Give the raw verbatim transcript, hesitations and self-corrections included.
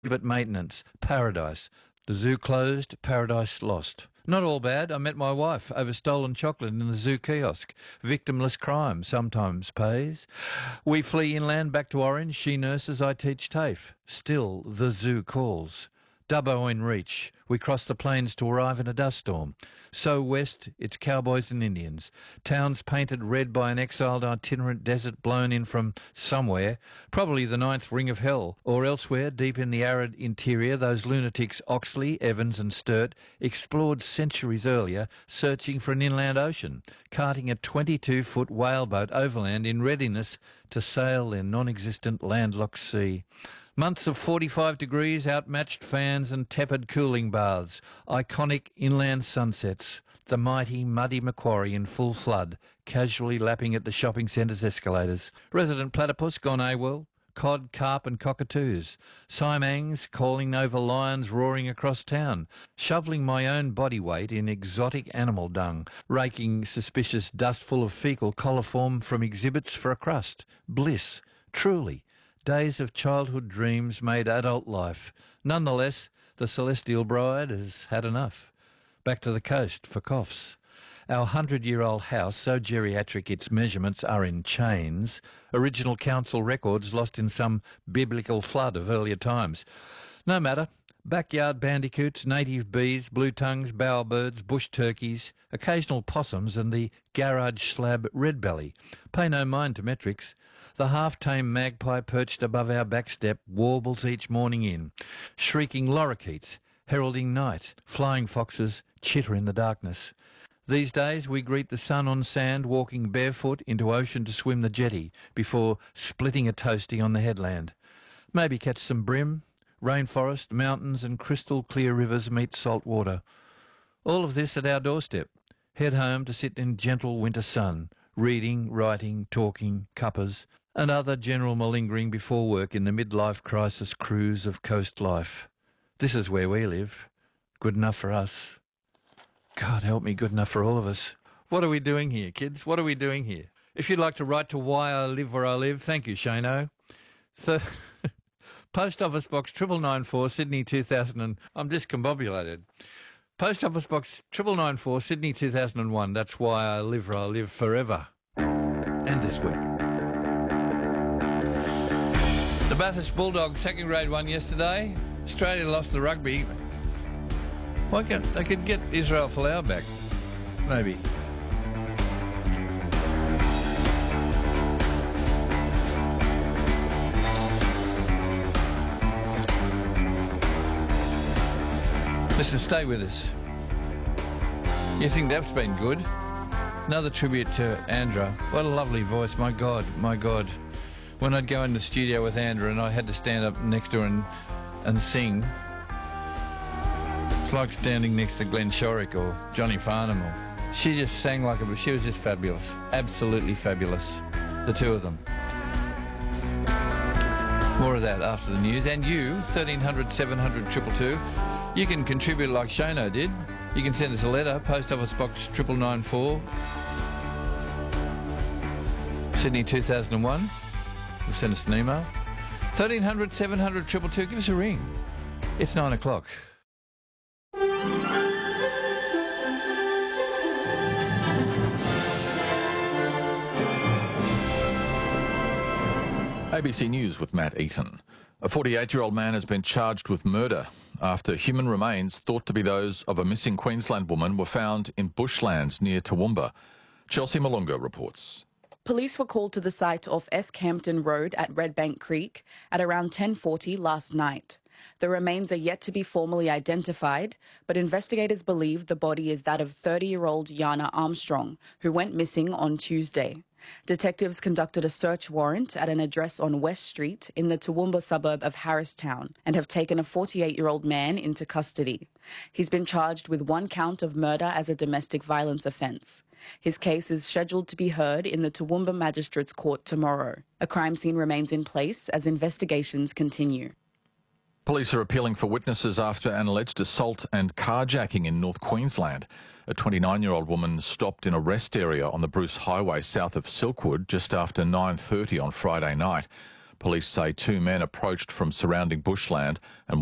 But maintenance, paradise. The zoo closed, paradise lost. Not all bad. I met my wife over stolen chocolate in the zoo kiosk. Victimless crime sometimes pays. We flee inland back to Orange. She nurses, I teach TAFE. Still, the zoo calls. Dubbo in reach. We cross the plains to arrive in a dust storm. So west, it's cowboys and Indians. Towns painted red by an exiled itinerant desert blown in from somewhere, probably the ninth ring of hell, or elsewhere, deep in the arid interior, those lunatics Oxley, Evans and Sturt explored centuries earlier, searching for an inland ocean, carting a twenty-two-foot whaleboat overland in readiness to sail their non-existent landlocked sea. Months of forty-five degrees, outmatched fans and tepid cooling baths, iconic inland sunsets, the mighty muddy Macquarie in full flood, casually lapping at the shopping centre's escalators, resident platypus gone AWOL, cod, carp and cockatoos, simangs calling over lions roaring across town, shoveling my own body weight in exotic animal dung, raking suspicious dust full of faecal coliform from exhibits for a crust. Bliss, truly. Days of childhood dreams made adult life. Nonetheless, the celestial bride has had enough. Back to the coast for coughs. Our hundred-year-old house, so geriatric its measurements are in chains, original council records lost in some biblical flood of earlier times. No matter. Backyard bandicoots, native bees, blue tongues, bowerbirds, bush turkeys, occasional possums and the garage slab redbelly. Pay no mind to metrics. The half-tame magpie perched above our back step warbles each morning in. Shrieking lorikeets, heralding night, flying foxes chitter in the darkness. These days we greet the sun on sand, walking barefoot into ocean to swim the jetty before splitting a toastie on the headland. Maybe catch some bream. Rainforest, mountains and crystal clear rivers meet salt water. All of this at our doorstep. Head home to sit in gentle winter sun, reading, writing, talking, cuppers, and other general malingering before work in the midlife crisis cruise of coast life. This is where we live. Good enough for us. God help me, good enough for all of us. What are we doing here, kids? What are we doing here? If you'd like to write to Why I Live Where I Live, thank you, Shano. So, Post Office Box triple nine four, Sydney two thousand and... I'm discombobulated. Post Office Box triple nine four, Sydney two thousand one. That's Why I Live Where I Live forever. And this week. The Bathurst Bulldogs second grade won yesterday. Australia lost the rugby. Why can't they could get Israel Folau back? Maybe. Listen, stay with us. You think that's been good? Another tribute to Andra. What a lovely voice. My God, my God. When I'd go in the studio with Andra and I had to stand up next to her and, and sing, it's like standing next to Glenn Shorrock or Johnny Farnham. Or, she just sang like a... She was just fabulous. Absolutely fabulous. The two of them. More of that after the news. And you, thirteen hundred, seven hundred, two two two. You can contribute like Shano did. You can send us a letter, Post Office Box triple nine four, Sydney two thousand one. Or send us an email. thirteen hundred, seven hundred, two two two. Give us a ring. It's nine o'clock. A B C News with Matt Eaton. A forty-eight-year-old man has been charged with murder after human remains thought to be those of a missing Queensland woman were found in bushlands near Toowoomba. Chelsea Malunga reports. Police were called to the site of Escampton Road at Redbank Creek at around ten forty last night. The remains are yet to be formally identified, but investigators believe the body is that of thirty-year-old Yana Armstrong, who went missing on Tuesday. Detectives conducted a search warrant at an address on West Street in the Toowoomba suburb of Harristown and have taken a forty-eight-year-old man into custody. He's been charged with one count of murder as a domestic violence offence. His case is scheduled to be heard in the Toowoomba Magistrates Court tomorrow. A crime scene remains in place as investigations continue. Police are appealing for witnesses after an alleged assault and carjacking in North Queensland. A twenty-nine-year-old woman stopped in a rest area on the Bruce Highway south of Silkwood just after nine thirty on Friday night. Police say two men approached from surrounding bushland and